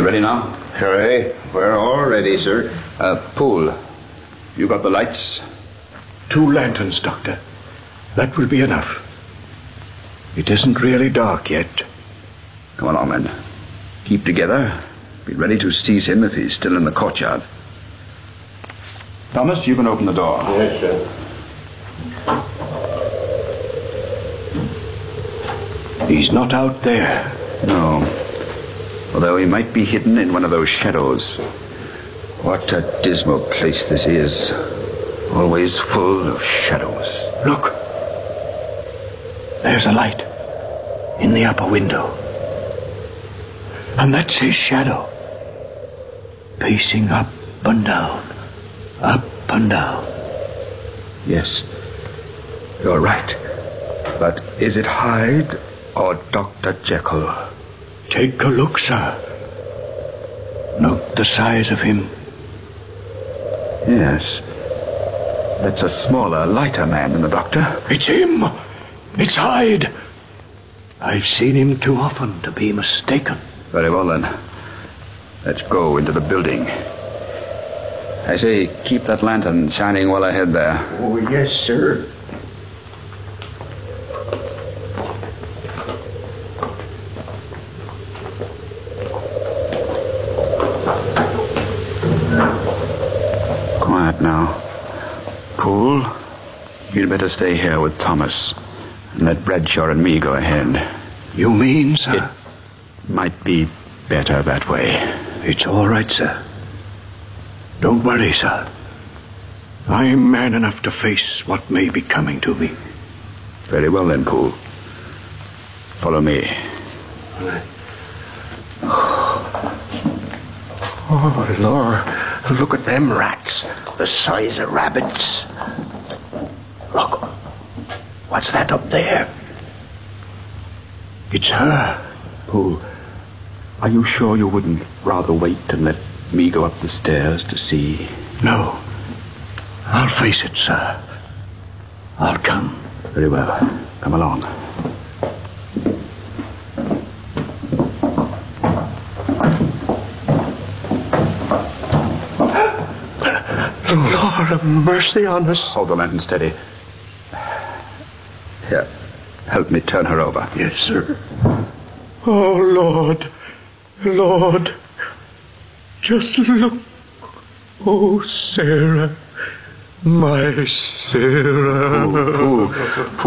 ready now? Aye, we're all ready, sir. Poole, you got the lights? 2 lanterns, Doctor. That will be enough. It isn't really dark yet. Come along, men. Keep together. Be ready to seize him if he's still in the courtyard. Thomas, you can open the door. Yes, sir. He's not out there. No. Although he might be hidden in one of those shadows. What a dismal place this is. Always full of shadows. Look. There's a light in the upper window. And that's his shadow. Pacing up and down. Up and down. Yes. You're right. But is it Hyde or Dr. Jekyll? Take a look, sir. Note the size of him. Yes. That's a smaller, lighter man than the doctor. It's him. It's Hyde. I've seen him too often to be mistaken. Very well, then. Let's go into the building. I say, keep that lantern shining well ahead there. Oh, yes, sir. Quiet now. Poole, you'd better stay here with Thomas and let Bradshaw and me go ahead. You mean, sir? It might be better that way. It's all right, sir. Don't worry, sir. I'm man enough to face what may be coming to me. Very well, then, Poole. Follow me. Oh, Lord. Look at them rats. The size of rabbits. Look. What's that up there? It's her. Poole, are you sure you wouldn't rather wait and let me go up the stairs to see? No. I'll face it, sir. I'll come. Very well. Come along. Lord have mercy on us. Hold the lantern steady. Here, help me turn her over. Yes, sir. Oh, Lord. Lord. Just look. Oh, Sarah. My Sarah. Poole,